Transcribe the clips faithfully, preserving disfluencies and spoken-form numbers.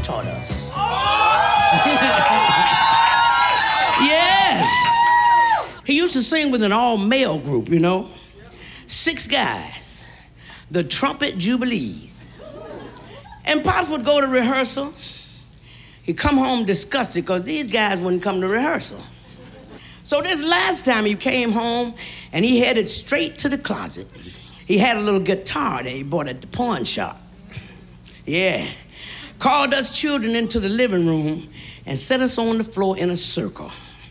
taught us. Yeah. He used to sing with an all-male group, you know. Six guys. The Trumpet Jubilees. And Pops would go to rehearsal. He'd come home disgusted because these guys wouldn't come to rehearsal. So this last time he came home and he headed straight to the closet. He had a little guitar that he bought at the pawn shop. Yeah. Called us children into the living room and set us on the floor in a circle.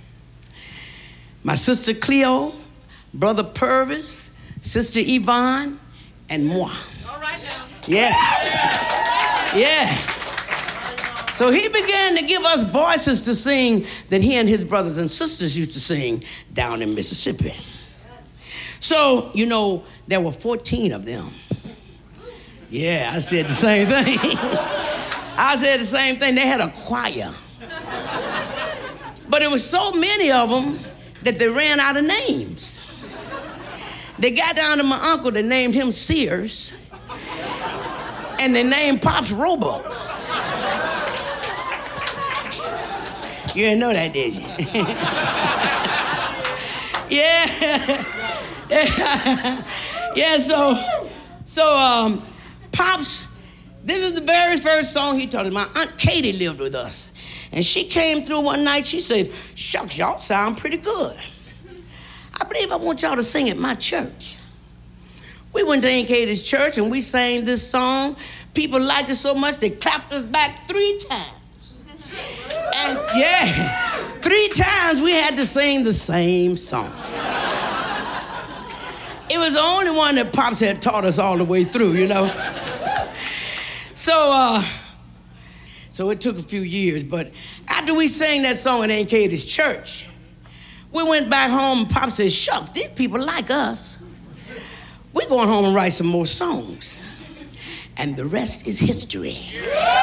My sister Cleo, brother Purvis, sister Yvonne, and moi. All right now. Yeah. Yeah. So he began to give us voices to sing that he and his brothers and sisters used to sing down in Mississippi. So, you know, there were fourteen of them. Yeah, I said the same thing. I said the same thing. They had a choir. But it was so many of them that they ran out of names. They got down to my uncle, they named him Sears, and they named Pops Roebuck. You didn't know that, did you? Yeah. Yeah. Yeah, so, so um, Pops, this is the very first song he taught us. My Aunt Katie lived with us. And she came through one night, she said, shucks, y'all sound pretty good. I believe I want y'all to sing at my church. We went to Aunt Katie's church and we sang this song. People liked it so much they clapped us back three times. And yeah, three times we had to sing the same song. It was the only one that Pops had taught us all the way through, you know. So, uh, so it took a few years, but after we sang that song at Aunt Katie's church, we went back home and Pop said, shucks, these people like us. We're going home and write some more songs. And the rest is history.